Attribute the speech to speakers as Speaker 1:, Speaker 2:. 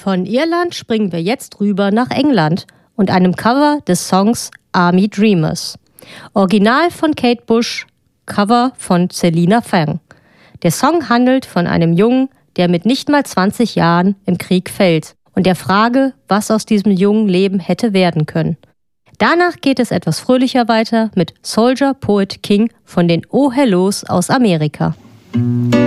Speaker 1: Von Irland springen wir jetzt rüber nach England und einem Cover des Songs Army Dreamers. Original von Kate Bush, Cover von Celina Fang. Der Song handelt von einem Jungen, der mit nicht mal 20 Jahren im Krieg fällt und der Frage, was aus diesem jungen Leben hätte werden können. Danach geht es etwas fröhlicher weiter mit Soldier Poet King von den Oh Hellos aus Amerika.